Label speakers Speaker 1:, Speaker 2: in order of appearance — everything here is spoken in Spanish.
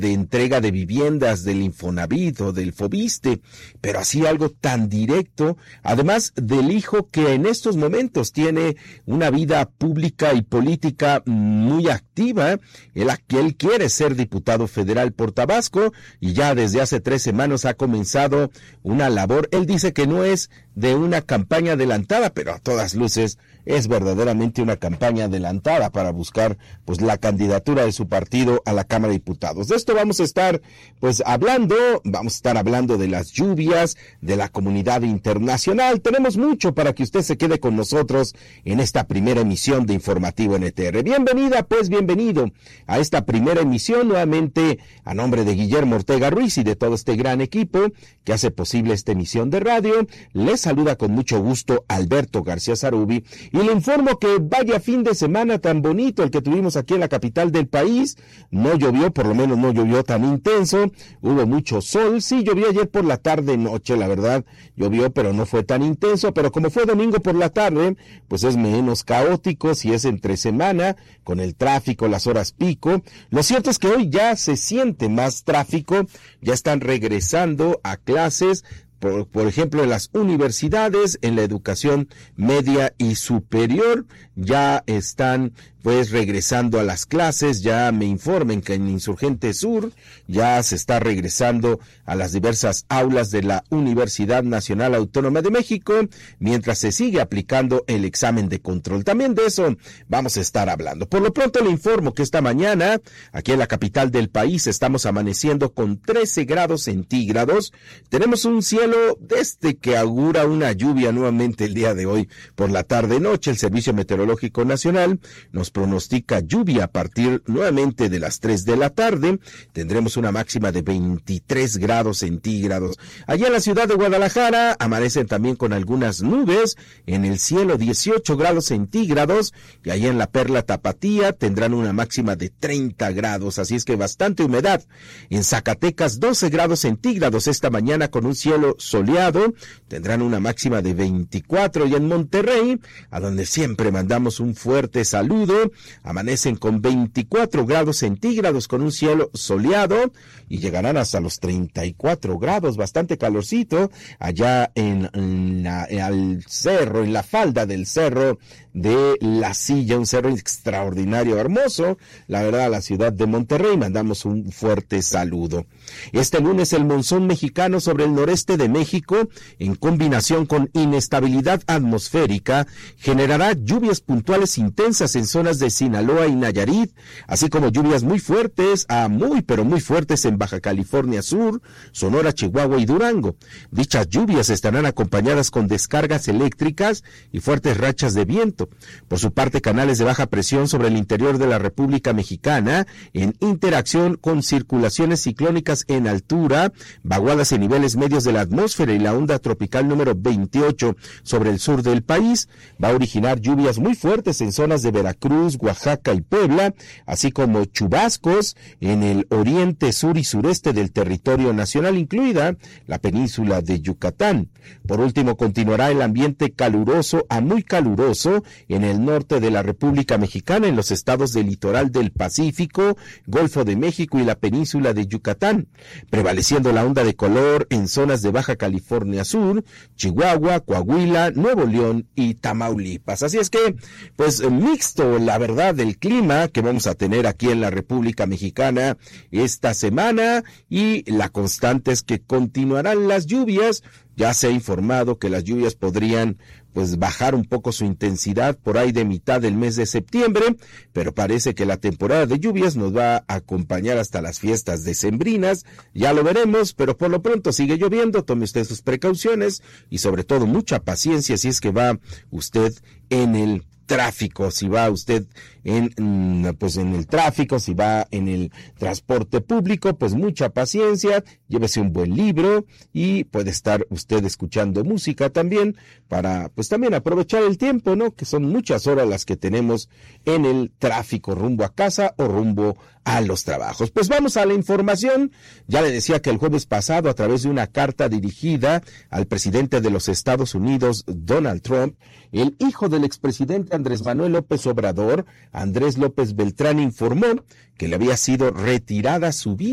Speaker 1: de entrega de viviendas del Infonavit o del Fobiste, pero así algo tan directo, además del hijo que en estos momentos tiene una vida pública y política muy activa, él quiere ser diputado federal por Tabasco y ya desde hace 3 semanas ha comenzado una labor. Él dice que no es de una campaña adelantada, pero a todas luces es verdaderamente una campaña adelantada para buscar pues la candidatura de su partido a la Cámara de Diputados. De esto vamos a estar hablando de las lluvias, de la comunidad internacional. Tenemos mucho para que usted se quede con nosotros en esta primera emisión de Informativo NTR. Bienvenida, pues bienvenido a esta primera emisión, nuevamente a nombre de Guillermo Ortega Ruiz y de todo este gran equipo que hace posible esta emisión de radio. Les saluda con mucho gusto Alberto García Zarubi y le informo que vaya fin de semana tan bonito el que tuvimos aquí en la capital del país. No llovió, por lo menos no llovió tan intenso, hubo mucho sol, sí llovió ayer por la tarde noche, la verdad, llovió pero no fue tan intenso, pero como fue domingo por la tarde, pues es menos caótico si es entre semana, con el tráfico, las horas pico. Lo cierto es que hoy ya se siente más tráfico, ya están regresando a clases, por ejemplo, en las universidades, en la educación media y superior, ya están pues regresando a las clases. Ya me informen que en Insurgente Sur ya se está regresando a las diversas aulas de la Universidad Nacional Autónoma de México, mientras se sigue aplicando el examen de control. También de eso vamos a estar hablando. Por lo pronto le informo que esta mañana, aquí en la capital del país, estamos amaneciendo con 13 grados centígrados. Tenemos un cielo que augura una lluvia nuevamente el día de hoy por la tarde-noche. El Servicio Meteorológico Nacional nos pronostica lluvia a partir nuevamente de las 3 de la tarde. Tendremos una máxima de 23 grados centígrados. Allá en la ciudad de Guadalajara amanecen también con algunas nubes, en el cielo 18 grados centígrados, y allá en la Perla Tapatía tendrán una máxima de 30 grados, así es que bastante humedad. En Zacatecas 12 grados centígrados esta mañana con un cielo soleado, tendrán una máxima de 24, y en Monterrey, a donde siempre mandamos un fuerte saludo, amanecen con 24 grados centígrados con un cielo soleado y llegarán hasta los 34 grados, bastante calorcito allá en la falda del cerro de La Silla, un cerro extraordinario, hermoso, la verdad, la ciudad de Monterrey. Mandamos un fuerte saludo. Este lunes el monzón mexicano sobre el noreste de México, en combinación con inestabilidad atmosférica, generará lluvias puntuales intensas en zonas de Sinaloa y Nayarit, así como lluvias muy fuertes a muy pero muy fuertes en Baja California Sur, Sonora, Chihuahua y Durango. Dichas lluvias estarán acompañadas con descargas eléctricas y fuertes rachas de viento. Por su parte, canales de baja presión sobre el interior de la República Mexicana, en interacción con circulaciones ciclónicas en altura, vaguadas en niveles medios de la atmósfera y la onda tropical número 28 sobre el sur del país, va a originar lluvias muy fuertes en zonas de Veracruz, Oaxaca y Puebla, así como chubascos en el oriente, sur y sureste del territorio nacional, incluida la península de Yucatán. Por último, continuará el ambiente caluroso a muy caluroso en el norte de la República Mexicana, en los estados del litoral del Pacífico, Golfo de México y la península de Yucatán, prevaleciendo la onda de calor en zonas de Baja California Sur, Chihuahua, Coahuila, Nuevo León y Tamaulipas. Así es que, pues mixto, la verdad, del clima que vamos a tener aquí en la República Mexicana esta semana, y la constante es que continuarán las lluvias. Ya se ha informado que las lluvias podrían pues bajar un poco su intensidad por ahí de mitad del mes de septiembre, pero parece que la temporada de lluvias nos va a acompañar hasta las fiestas decembrinas. Ya lo veremos, pero por lo pronto sigue lloviendo. Tome usted sus precauciones y sobre todo mucha paciencia si es que va usted en el tráfico, si va usted en el tráfico, si va en el transporte público, pues mucha paciencia, llévese un buen libro y puede estar usted escuchando música también para pues también aprovechar el tiempo, ¿no? Que son muchas horas las que tenemos en el tráfico rumbo a casa o rumbo a los trabajos. Pues vamos a la información. Ya le decía que el jueves pasado, a través de una carta dirigida al presidente de los Estados Unidos, Donald Trump, el hijo del expresidente Andrés Manuel López Obrador, Andrés López Beltrán, informó que le había sido retirada su visa